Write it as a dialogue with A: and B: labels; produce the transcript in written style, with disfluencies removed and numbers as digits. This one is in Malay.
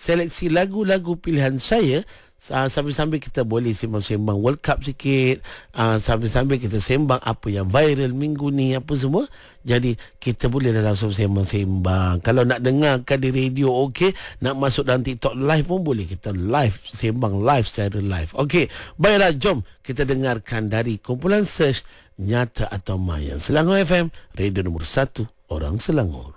A: seleksi lagu-lagu pilihan saya. Sambil-sambil kita boleh sembang-sembang World Cup sikit, sambil-sambil kita sembang apa yang viral minggu ni, apa semua. Jadi kita boleh datang sembang-sembang. Kalau nak dengarkan di radio, okey. Nak masuk dalam TikTok live pun boleh. Kita live, sembang live secara live. Okey, baiklah, jom kita dengarkan dari kumpulan Search Nyata atau Maya, Selangor FM, radio nombor 1 orang Selangor.